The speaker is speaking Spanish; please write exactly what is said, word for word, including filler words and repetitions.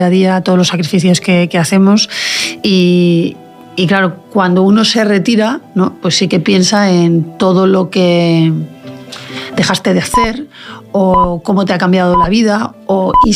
a día, todos los sacrificios que, que hacemos y, y claro, cuando uno se retira, ¿no? Pues sí que piensa en todo lo que dejaste de hacer o cómo te ha cambiado la vida o, y